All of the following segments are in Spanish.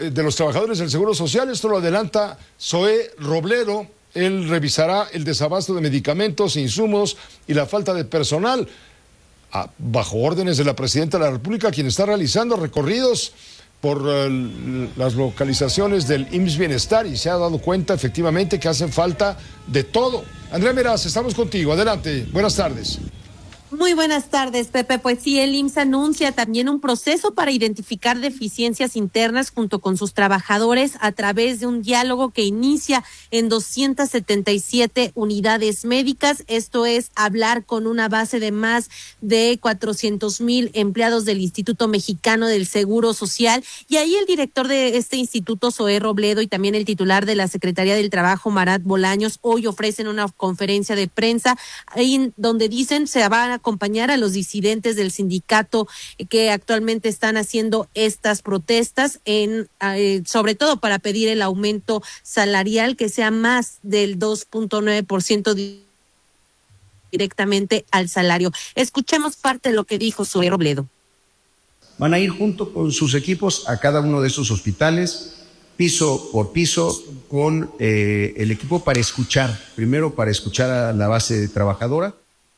de los trabajadores del Seguro Social. Esto lo adelanta Zoé Robledo. Él revisará el desabasto de medicamentos, insumos y la falta de personal, bajo órdenes de la Presidenta de la República, quien está realizando recorridos por las localizaciones del IMSS Bienestar y se ha dado cuenta efectivamente que hacen falta de todo. Andrea Meraz, estamos contigo. Adelante. Buenas tardes. Muy buenas tardes, Pepe. Pues sí, el IMSS anuncia también un proceso para identificar deficiencias internas junto con sus trabajadores a través de un diálogo que inicia en 277 unidades médicas. Esto es hablar con una base de más de 400,000 empleados del Instituto Mexicano del Seguro Social. Y ahí el director de este instituto, Zoé Robledo, y también el titular de la Secretaría del Trabajo, Marat Bolaños, hoy ofrecen una conferencia de prensa ahí donde dicen se van a acompañar a los disidentes del sindicato que actualmente están haciendo estas protestas, sobre todo para pedir el aumento salarial que sea más del 2.9% directamente al salario. Escuchemos parte de lo que dijo Zoé Robledo. Van a ir junto con sus equipos a cada uno de estos hospitales, piso por piso, con el equipo para escuchar, primero para escuchar a la base trabajadora.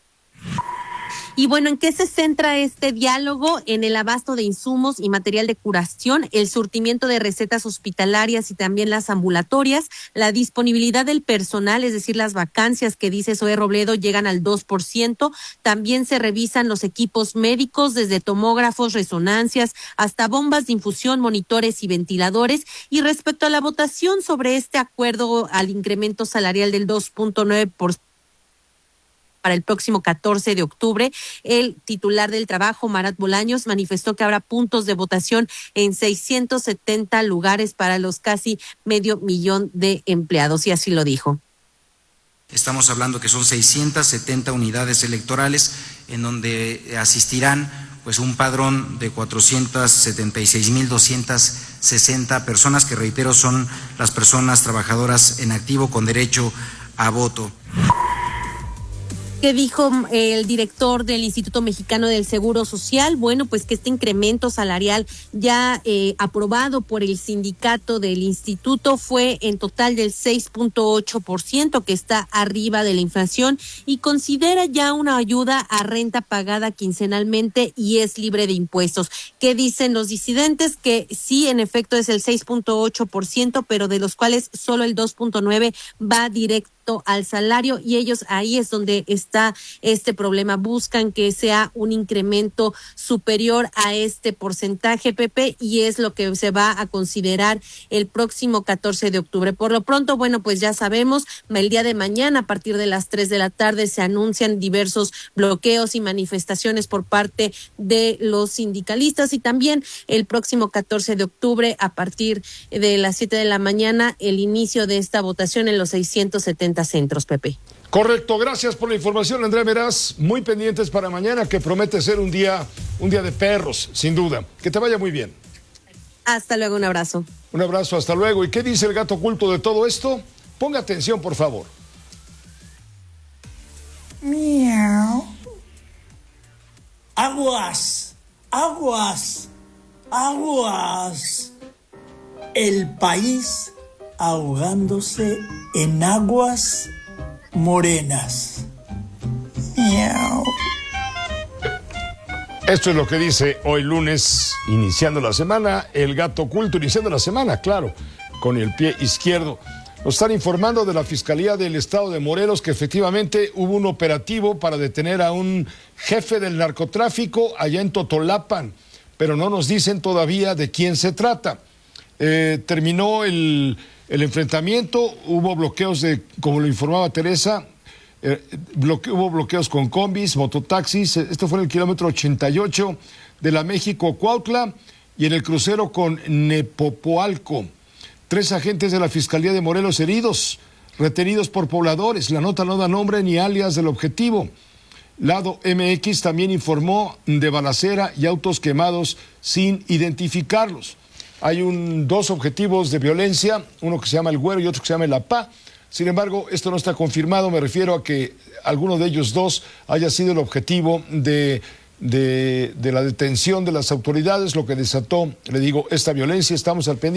Y bueno, ¿en qué se centra este diálogo? En el abasto de insumos y material de curación, el surtimiento de recetas hospitalarias y también las ambulatorias, la disponibilidad del personal, es decir, las vacancias que dice Zoé Robledo llegan al 2%. También se revisan los equipos médicos, desde tomógrafos, resonancias, hasta bombas de infusión, monitores y ventiladores. Y respecto a la votación sobre este acuerdo al incremento salarial del 2.9%, para el próximo 14 de octubre, el titular del trabajo, Marat Bolaños, manifestó que habrá puntos de votación en 670 lugares para los casi 500,000 de empleados, y así lo dijo. Estamos hablando que son 670 unidades electorales en donde asistirán pues un padrón de 476,260 personas, que reitero son las personas trabajadoras en activo con derecho a voto. ¿Qué dijo el director del Instituto Mexicano del Seguro Social? Bueno, pues que este incremento salarial ya aprobado por el sindicato del instituto fue en total del 6.8%, que está arriba de la inflación, y considera ya una ayuda a renta pagada quincenalmente y es libre de impuestos. ¿Qué dicen los disidentes? Que sí, en efecto es el 6.8%, pero de los cuales solo el 2.9% va directo al salario, y ellos ahí es donde está este problema. Buscan que sea un incremento superior a este porcentaje, Pepe, y es lo que se va a considerar el próximo 14 de octubre. Por lo pronto, bueno, pues ya sabemos, el día de mañana a partir de las 3 de la tarde se anuncian diversos bloqueos y manifestaciones por parte de los sindicalistas, y también el próximo 14 de octubre a partir de las 7 de la mañana el inicio de esta votación en los 670 centros, Pepe. Correcto, gracias por la información, Andrea Meraz. Muy pendientes para mañana, que promete ser un día de perros, sin duda. Que te vaya muy bien. Hasta luego, un abrazo. Un abrazo, hasta luego. ¿Y qué dice el gato oculto de todo esto? Ponga atención, por favor. Miau. Aguas, aguas, aguas. El país ahogándose en aguas morenas. Miau. Esto es lo que dice hoy lunes, iniciando la semana, el gato oculto, iniciando la semana, claro, con el pie izquierdo. Nos están informando de la Fiscalía del Estado de Morelos que efectivamente hubo un operativo para detener a un jefe del narcotráfico allá en Totolapan, pero no nos dicen todavía de quién se trata. Terminó el enfrentamiento, hubo bloqueos como lo informaba Teresa, hubo bloqueos con combis, mototaxis. Esto fue en el kilómetro 88 de la México-Cuautla y en el crucero con Nepopoalco. 3 agentes de la Fiscalía de Morelos heridos, retenidos por pobladores. La nota no da nombre ni alias del objetivo. Lado MX también informó de balacera y autos quemados sin identificarlos. Hay 2 objetivos de violencia, uno que se llama El Güero y otro que se llama El Apá. Sin embargo, esto no está confirmado. Me refiero a que alguno de ellos 2 haya sido el objetivo de la detención de las autoridades, lo que desató, le digo, esta violencia. Estamos al pendiente.